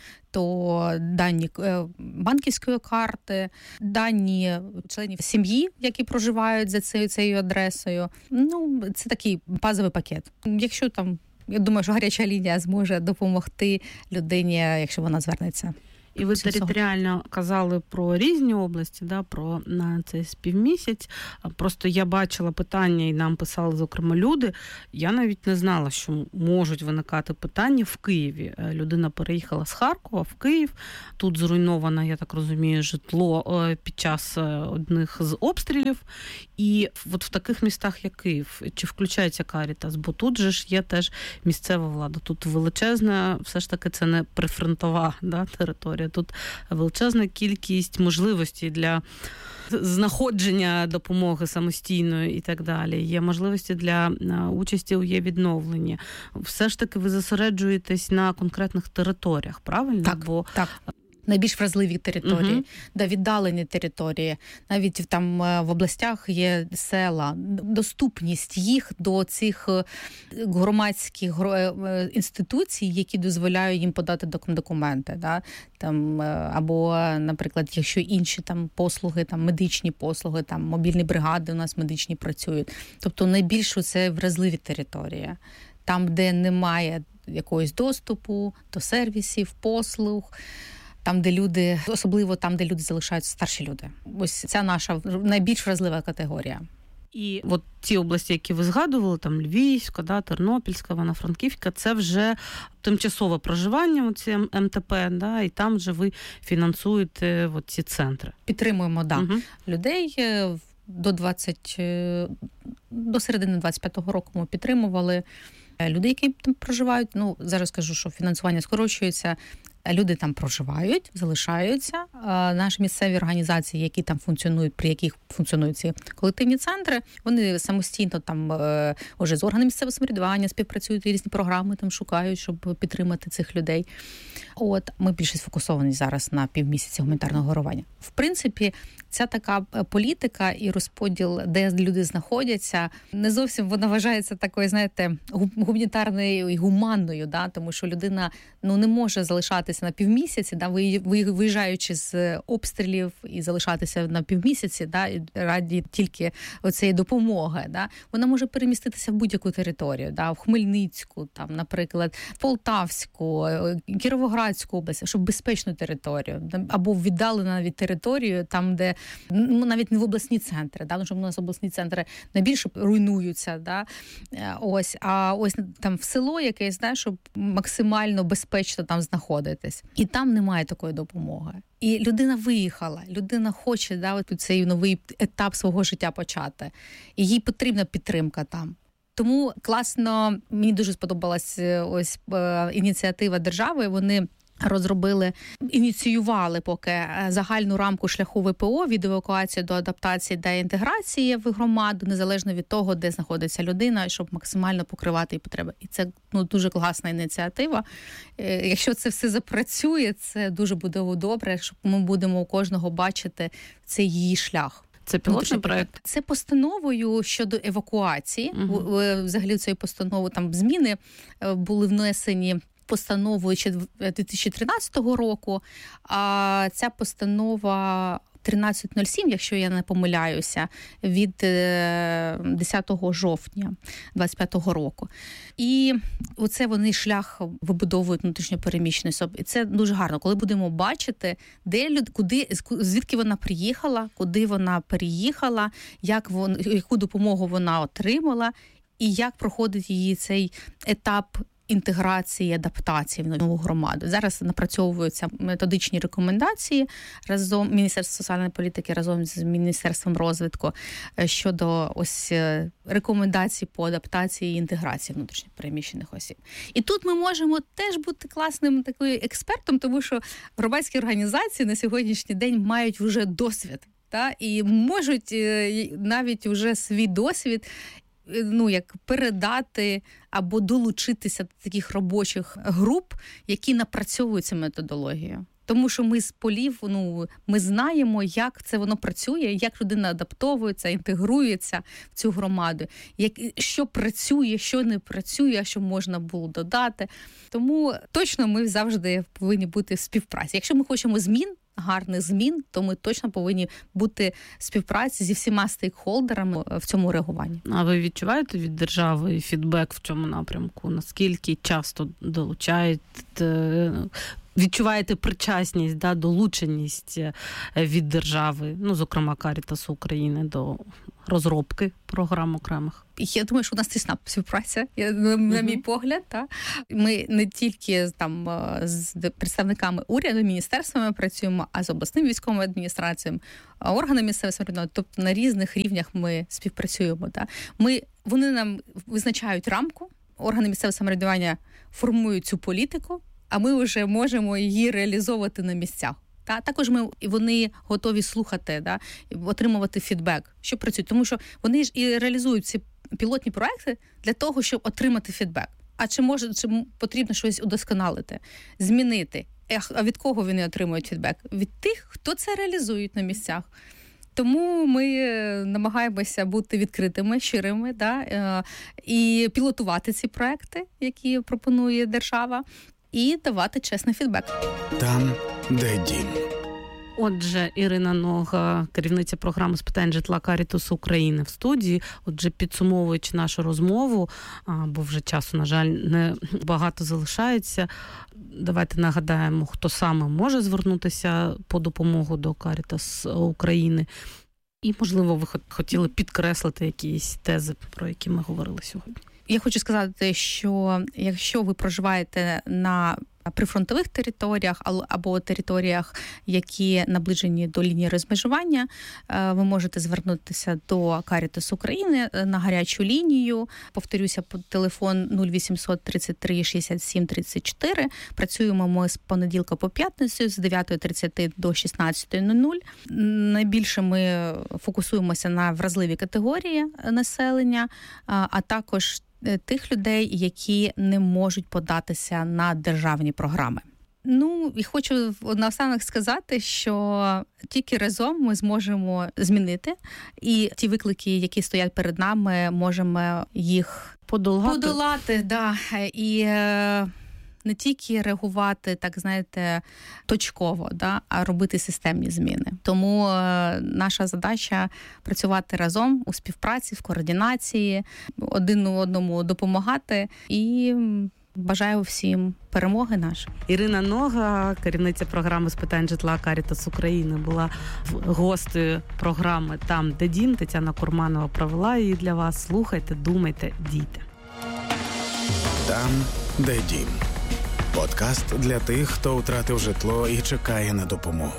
то дані банківської карти, дані членів сім'ї, які проживають за цією адресою. Ну, це такий базовий пакет. Якщо там, я думаю, що гаряча лінія зможе допомогти людині, якщо вона звернеться. І ви територіально казали про різні області, да, про на цей співмісяць. Просто я бачила питання, і нам писали, зокрема, люди. Я навіть не знала, що можуть виникати питання в Києві. Людина переїхала з Харкова в Київ. Тут зруйновано, я так розумію, житло під час одних з обстрілів. І от в таких містах, як Київ, чи включається Карітас? Бо тут же ж є теж місцева влада. Тут величезна, все ж таки, це не прифронтова, да, територія. Тут величезна кількість можливостей для знаходження допомоги самостійної і так далі. Є можливості для участі у є-відновленні. Все ж таки ви зосереджуєтесь на конкретних територіях, правильно? Так, так. Найбільш вразливі території, да, віддалені території. Навіть там в областях є села. Доступність їх до цих громадських інституцій, які дозволяють їм подати документи. Да? Там, або, наприклад, якщо інші там послуги, там медичні послуги, там мобільні бригади у нас медичні працюють. Тобто найбільше це вразливі території. Там, де немає якогось доступу до сервісів, послуг, там, де люди, особливо там, де люди залишаються, старші люди. Ось ця наша найбільш вразлива категорія. І от ті області, які ви згадували, там Львівська, да, Тернопільська, Івано-Франківська, це вже тимчасове проживання, оці МТП, да, і там вже ви фінансуєте от ці центри. Підтримуємо, да, людей. До середини 25-го року ми підтримували людей, які там проживають. Ну, зараз скажу, що фінансування скорочується. Люди там проживають, залишаються. Наші місцеві організації, які там функціонують, при яких функціонують ці колективні центри, вони самостійно там вже з органами місцевого самоврядування співпрацюють, різні програми там шукають, щоб підтримати цих людей. От ми більше сфокусовані зараз на півмісяця гуманітарного горювання. В принципі, ця така політика і розподіл, де люди знаходяться, не зовсім вона вважається такою, знаєте, гуманітарною і гуманною, да, тому що людина не може залишатися на півмісяці, да, виїжджаючи з обстрілів і залишатися на півмісяці, да, раді тільки оцієї допомоги, да. Вона може переміститися в будь-яку територію, да, в Хмельницьку, там, наприклад, Полтавську, Кіровоградську область, щоб безпечну територію, або віддалену навіть територію, там, де навіть не в обласні центри, да, тому що у нас обласні центри найбільше руйнуються, да, ось, а ось там в село якесь, да, щоб максимально безпечно там знаходитись. І там немає такої допомоги. І людина виїхала, людина хоче, да, от цей новий етап свого життя почати. І їй потрібна підтримка там. Тому класно, мені дуже сподобалась ось ініціатива держави, вони ініціювали поки загальну рамку шляху ВПО від евакуації до адаптації та інтеграції в громаду, незалежно від того, де знаходиться людина, щоб максимально покривати її потреби. І це дуже класна ініціатива. Якщо це все запрацює, це дуже буде добре, щоб ми будемо у кожного бачити цей її шлях. Це пілотний проєкт? Це постановою щодо евакуації. Взагалі цієї постанови там зміни були внесені постановою ще 2013 року, а ця постанова 1307, якщо я не помиляюся, від 10 жовтня 25 року. І оце вони шлях вибудовують внутрішньопереміщеної особи. І це дуже гарно, коли будемо бачити, звідки вона приїхала, куди вона переїхала, яку допомогу вона отримала, і як проходить її цей етап інтеграції, адаптації в нову громаду. Зараз напрацьовуються методичні рекомендації разом Міністерства соціальної політики разом з Міністерством розвитку щодо ось рекомендацій по адаптації і інтеграції внутрішньо переміщених осіб. І тут ми можемо теж бути класним таким експертом, тому що громадські організації на сьогоднішній день мають вже досвід, і можуть навіть вже свій досвід як передати або долучитися до таких робочих груп, які напрацьовують цю методологію. Тому що ми з полів, ми знаємо, як це воно працює, як людина адаптовується, інтегрується в цю громаду, що працює, що не працює, що можна було додати. Тому точно ми завжди повинні бути в співпраці. Якщо ми хочемо змін, гарних змін, то ми точно повинні бути в співпраці зі всіма стейкхолдерами в цьому реагуванні. А ви відчуваєте від держави фідбек в цьому напрямку? Наскільки часто відчуваєте причасність, долученість від держави, зокрема Карітасу України, до розробки програм окремих? Я думаю, що у нас тісна співпраця, на мій погляд. Ми не тільки з представниками уряду, міністерствами працюємо, а з обласними військовими адміністраціями, органами місцевого самоврядування, тобто на різних рівнях ми співпрацюємо. Вони нам визначають рамку, органи місцевого самоврядування формують цю політику, а ми вже можемо її реалізовувати на місцях. Також вони готові слухати, отримувати фідбек, що працюють. Тому що вони ж і реалізують ці пілотні проекти для того, щоб отримати фідбек. А чи потрібно щось удосконалити, змінити? А від кого вони отримують фідбек? Від тих, хто це реалізує на місцях. Тому ми намагаємося бути відкритими, щирими, і пілотувати ці проекти, які пропонує держава, і давати чесний фідбек. Там, де дім. Отже, Ірина Нога, керівниця програми з питань житла Карітасу України в студії. Отже, підсумовуючи нашу розмову, бо вже часу, на жаль, не багато залишається, давайте нагадаємо, хто саме може звернутися по допомогу до Карітас України. І, можливо, ви хотіли підкреслити якісь тези, про які ми говорили сьогодні. Я хочу сказати, що якщо ви проживаєте на прифронтових територіях або територіях, які наближені до лінії розмежування, ви можете звернутися до Карітас України на гарячу лінію. Повторюся, телефон 0800 33 67 34. Працюємо ми з понеділка по п'ятницю з 9:30 до 16:00. Найбільше ми фокусуємося на вразливі категорії населення, а також тих людей, які не можуть податися на державні програми. І хочу наостанок сказати, що тільки разом ми зможемо змінити, і ті виклики, які стоять перед нами, можемо їх подолати, і не тільки реагувати, точково, а робити системні зміни. Тому наша задача – працювати разом у співпраці, в координації, один одному допомагати, і бажаю всім перемоги нашої. Ірина Нога, керівниця програми з питань житла Карітас України, була гостею програми «Там, де дім». Тетяна Курманова провела її для вас. Слухайте, думайте, дійте. Там, де дім. Подкаст для тих, хто втратив житло і чекає на допомогу.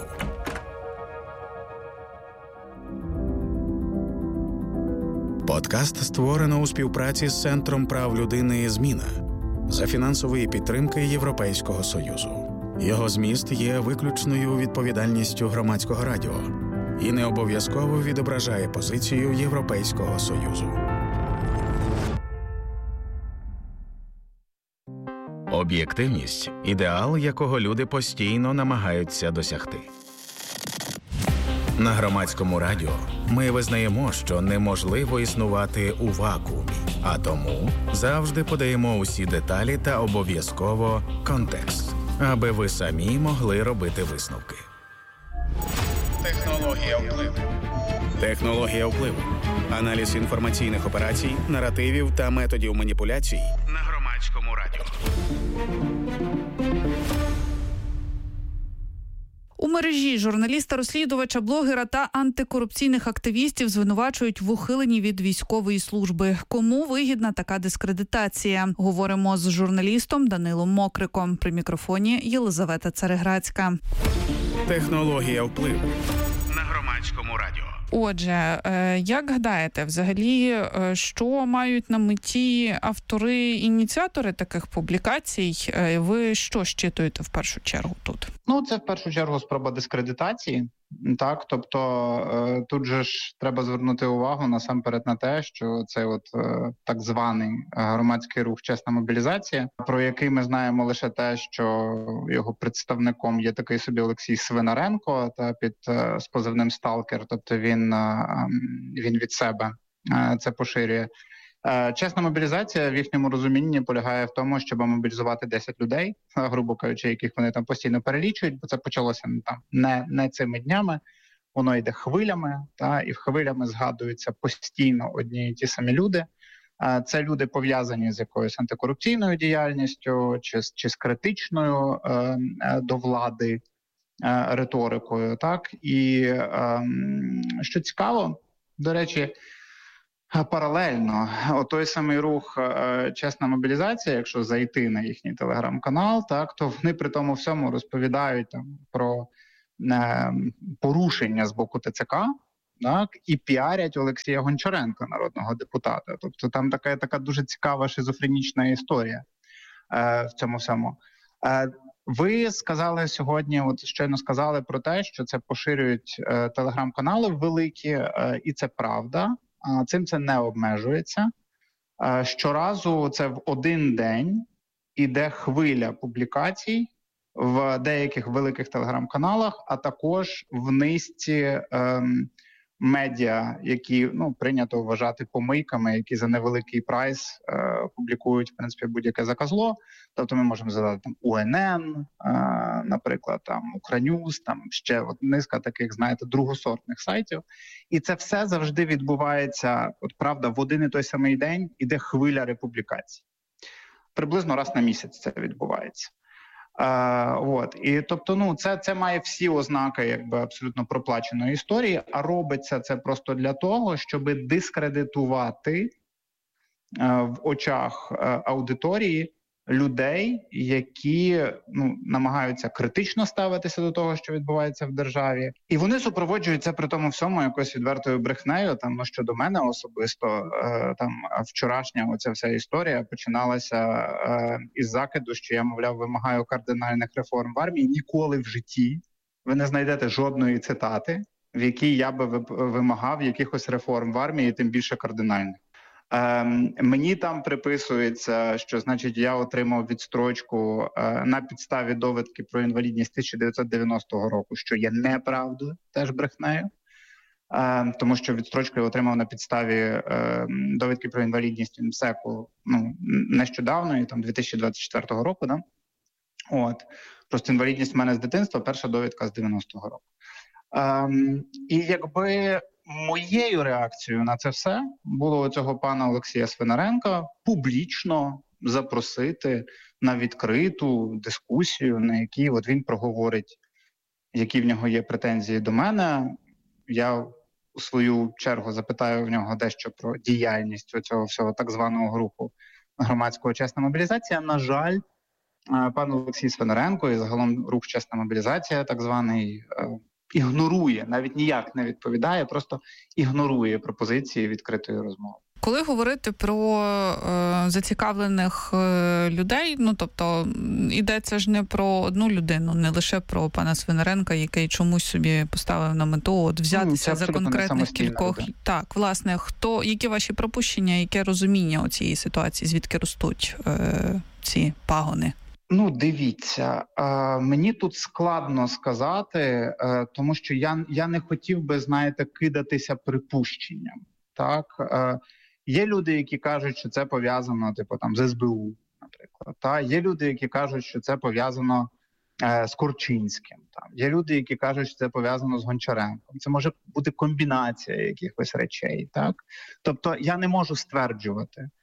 Подкаст створено у співпраці з Центром прав людини «Зміна» за фінансової підтримки Європейського Союзу. Його зміст є виключною відповідальністю Громадського радіо і не обов'язково відображає позицію Європейського Союзу. Об'єктивність – ідеал, якого люди постійно намагаються досягти. На Громадському радіо ми визнаємо, що неможливо існувати у вакуумі, а тому завжди подаємо усі деталі та обов'язково контекст, аби ви самі могли робити висновки. Технологія впливу. Технологія впливу. Аналіз інформаційних операцій, наративів та методів маніпуляцій на Громадському радіо. У мережі журналіста-розслідувача, блогера та антикорупційних активістів звинувачують в ухиленні від військової служби. Кому вигідна така дискредитація? Говоримо з журналістом Данилом Мокриком. При мікрофоні Єлизавета Цареградська. Технологія впливу на Громадському радіо. Отже, як гадаєте, взагалі, що мають на меті автори-ініціатори таких публікацій? Ви що щитуєте в першу чергу тут? Це в першу чергу спроба дискредитації. Так, тобто тут же ж треба звернути увагу насамперед на те, що цей так званий громадський рух «Чесна мобілізація», про який ми знаємо лише те, що його представником є такий собі Олексій Свинаренко, та з позивним «Сталкер», тобто він від себе це поширює. Чесна мобілізація в їхньому розумінні полягає в тому, щоб мобілізувати 10 людей, грубо кажучи, яких вони там постійно перелічують, бо це почалося не цими днями, воно йде хвилями, і хвилями згадуються постійно одні і ті самі люди. Це люди пов'язані з якоюсь антикорупційною діяльністю чи з критичною до влади риторикою. Так? І що цікаво, до речі, паралельно, той самий рух «Чесна мобілізація», якщо зайти на їхній телеграм-канал, так, то вони при тому всьому розповідають про порушення з боку ТЦК, так, і піарять Олексія Гончаренка, народного депутата. Тобто там така дуже цікава шизофренічна історія в цьому всьому. Ви сказали сьогодні, щойно сказали про те, що це поширюють телеграм-канали великі, і це правда. Цим це не обмежується. Щоразу це в один день іде хвиля публікацій в деяких великих телеграм-каналах, а також в низці медіа, які прийнято вважати помийками, які за невеликий прайс публікують, в принципі, будь-яке заказло. Тобто ми можемо згадати там УНН, наприклад, там Укрньюз, там ще низка таких, знаєте, другосортних сайтів. І це все завжди відбувається, правда, в один і той самий день іде хвиля републікацій. Приблизно раз на місяць це відбувається. І тобто, це має всі ознаки абсолютно проплаченої історії, а робиться це просто для того, щоб дискредитувати в очах аудиторії людей, які намагаються критично ставитися до того, що відбувається в державі. І вони супроводжуються при тому всьому якоюсь відвертою брехнею. Щодо мене особисто, вчорашня оця вся історія починалася із закиду, що я, мовляв, вимагаю кардинальних реформ в армії. Ніколи в житті ви не знайдете жодної цитати, в якій я би вимагав якихось реформ в армії, тим більше кардинальних. Мені там приписується, що, значить, я отримав відстрочку на підставі довідки про інвалідність 1990 року, що є неправдою, теж брехнею, тому що відстрочку я отримав на підставі довідки про інвалідність в МСЕКу нещодавно, 2024 року. Да? Просто інвалідність в мене з дитинства, перша довідка з 90-го року. І якби моєю реакцією на це все було цього пана Олексія Свинаренка публічно запросити на відкриту дискусію, на якій він проговорить, які в нього є претензії до мене. Я у свою чергу запитаю в нього дещо про діяльність цього всього так званого руху громадського «Чесна мобілізація». На жаль, пан Олексій Свинаренко і загалом рух «Чесна мобілізація» так званий ігнорує, навіть ніяк не відповідає, просто ігнорує пропозиції відкритої розмови. Коли говорити про зацікавлених людей, тобто йдеться ж не про одну людину, не лише про пана Свинаренка, який чомусь собі поставив на мету взятися за конкретних кількох. Люди. Так, власне, які ваші припущення, яке розуміння цієї ситуації, звідки ростуть ці пагони? Дивіться, мені тут складно сказати, тому що я не хотів би, кидатися припущенням. Так? Є люди, які кажуть, що це пов'язано, з СБУ, наприклад. Є люди, які кажуть, що це пов'язано з Корчинським. Є люди, які кажуть, що це пов'язано з Гончаренком. Це може бути комбінація якихось речей. Так? Тобто я не можу стверджувати.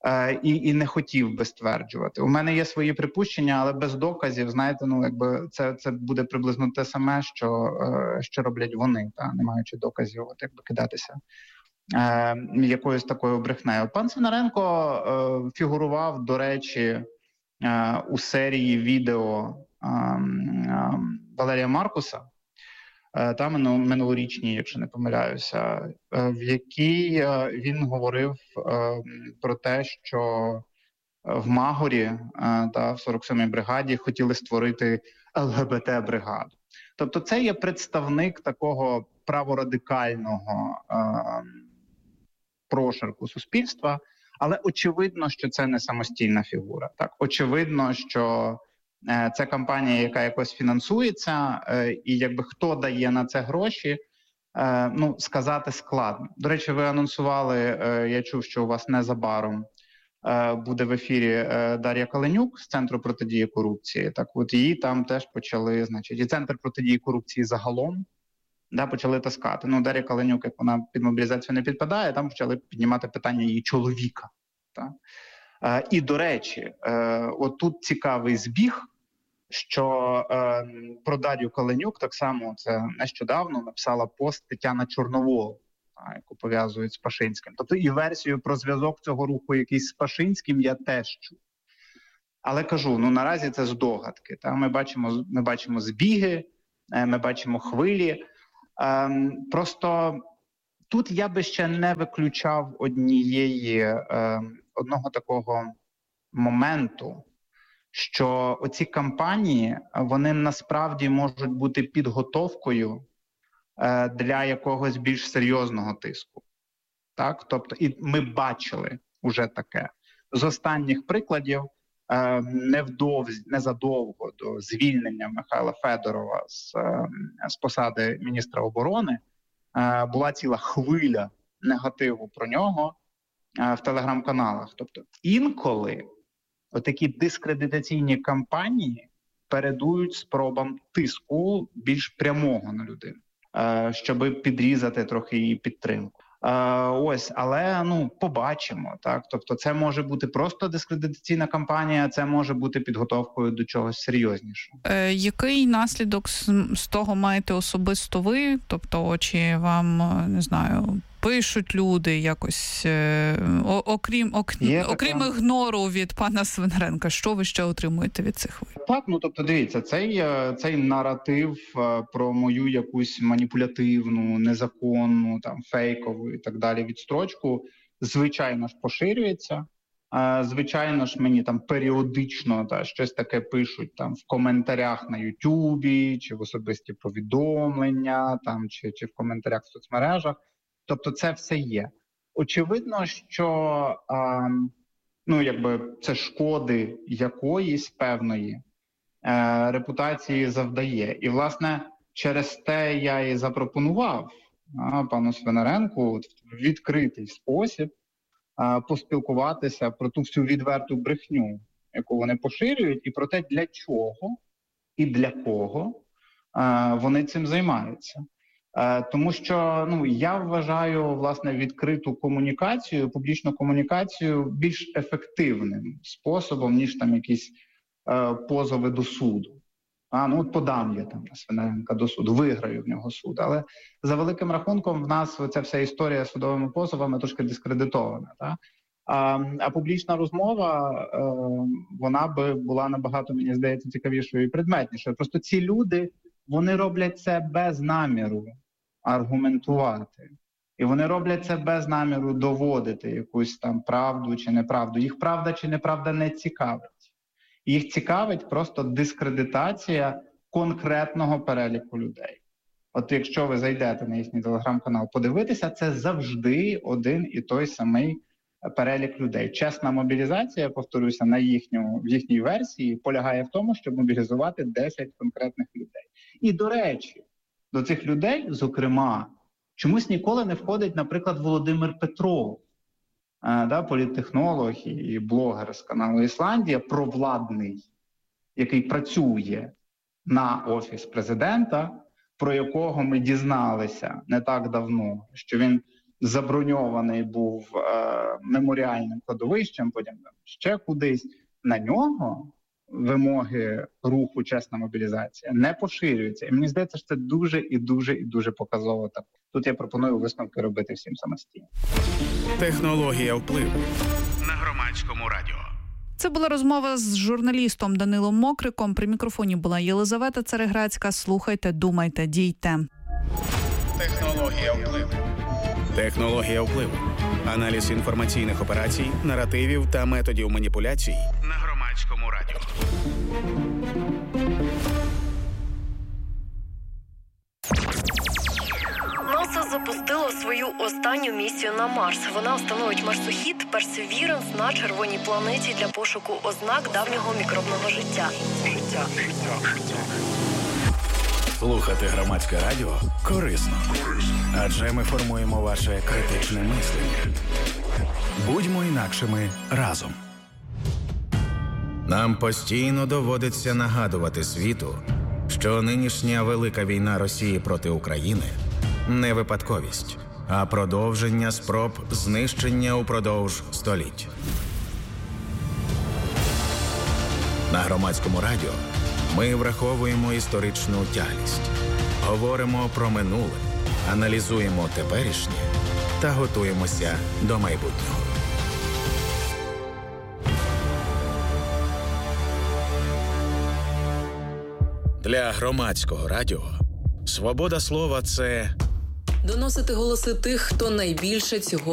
і не хотів би стверджувати. У мене є свої припущення, але без доказів, знаєте, це буде приблизно те саме, що роблять вони, не маючи доказів, кидатися якоюсь такою брехнею. Пан Свинаренко фігурував, до речі, у серії відео Валерія Маркуса, минулорічній, якщо не помиляюся, в якій він говорив про те, що в Магорі в 47-й бригаді хотіли створити ЛГБТ-бригаду. Тобто це є представник такого праворадикального прошарку суспільства, але очевидно, що це не самостійна фігура. Очевидно, що це кампанія, яка якось фінансується, і хто дає на це гроші, сказати складно. До речі, ви анонсували, я чув, що у вас незабаром буде в ефірі Дар'я Каленюк з Центру протидії корупції. Так от її там теж почали, і Центр протидії корупції загалом, почали таскати. Дар'я Каленюк, як вона під мобілізацію не підпадає, там почали піднімати питання її чоловіка. Так? І, до речі, отут цікавий збіг, що про Дар'ю Каленюк так само це нещодавно написала пост Тетяна Чорновол, яку пов'язують з Пашинським. Тобто і версію про зв'язок цього руху якийсь з Пашинським я теж чув. Але кажу, наразі це здогадки. Ми бачимо збіги, ми бачимо хвилі. Просто тут я би ще не виключав одного такого моменту, що оці кампанії, вони насправді можуть бути підготовкою для якогось більш серйозного тиску. Так? Тобто, і ми бачили уже таке. З останніх прикладів, незадовго до звільнення Михайла Федорова з посади міністра оборони, була ціла хвиля негативу про нього в телеграм-каналах. Тобто інколи отакі дискредитаційні кампанії передують спробам тиску більш прямого на людину, щоб підрізати трохи її підтримку. Але побачимо, так? Тобто це може бути просто дискредитаційна кампанія, це може бути підготовкою до чогось серйознішого. Який наслідок з того маєте особисто ви? Тобто, чи вам, не знаю, пишуть люди якось, окрім ігнору від пана Свинаренка, що ви ще отримуєте від цих виборів? Так, тобто дивіться, цей наратив про мою якусь маніпулятивну, незаконну, фейкову і так далі відстрочку, звичайно ж, поширюється. Звичайно ж, мені періодично щось таке пишуть в коментарях на Ютубі, чи в особисті повідомлення, чи в коментарях в соцмережах. Тобто це все є. Очевидно, що це шкоди якоїсь певної репутації завдає. І, власне, через те я і запропонував пану Свинаренку в відкритий спосіб поспілкуватися про ту всю відверту брехню, яку вони поширюють, і про те, для чого і для кого вони цим займаються. Тому що я вважаю, власне, відкриту комунікацію, публічну комунікацію більш ефективним способом, ніж якісь позови до суду. Подам я на Свинаренка до суду, виграю в нього суд. Але за великим рахунком в нас ця вся історія з судовими позовами трошки дискредитована. А публічна розмова, вона би була набагато, мені здається, цікавішою і предметнішою. Просто ці люди, вони роблять це без наміру аргументувати. І вони роблять це без наміру доводити якусь правду чи неправду. Їх правда чи неправда не цікавить. Їх цікавить просто дискредитація конкретного переліку людей. От якщо ви зайдете на їхній телеграм-канал подивитися, це завжди один і той самий перелік людей. Чесна мобілізація, повторюся, в їхній версії полягає в тому, щоб мобілізувати 10 конкретних людей. І, до речі, до цих людей, зокрема, чомусь ніколи не входить, наприклад, Володимир Петров, політтехнолог і блогер з каналу «Ісландія», провладний, який працює на Офіс президента, про якого ми дізналися не так давно, що він заброньований був меморіальним кладовищем, потім ще кудись. На нього вимоги руху «Чесна мобілізація» не поширюються. І мені здається, що це дуже показово. Тут я пропоную висновки робити всім самостійно. Технологія впливу на Громадському радіо. Це була розмова з журналістом Данилом Мокриком. При мікрофоні була Єлизавета Цареградська. Слухайте, думайте, дійте. Технологія впливу. Технологія впливу. Аналіз інформаційних операцій, наративів та методів маніпуляцій на Громадському радіо. НАСА запустило свою останню місію на Марс. Вона встановить марсохід Perseverance на червоній планеті для пошуку ознак давнього мікробного життя. Слухати Громадське радіо корисно. Адже ми формуємо ваше критичне мислення. Будьмо інакшими разом. Нам постійно доводиться нагадувати світу, що нинішня велика війна Росії проти України не випадковість, а продовження спроб знищення упродовж століть. На Громадському радіо ми враховуємо історичну тяглість, говоримо про минуле, аналізуємо теперішнє та готуємося до майбутнього. Для Громадського радіо свобода слова – це доносити голоси тих, хто найбільше цього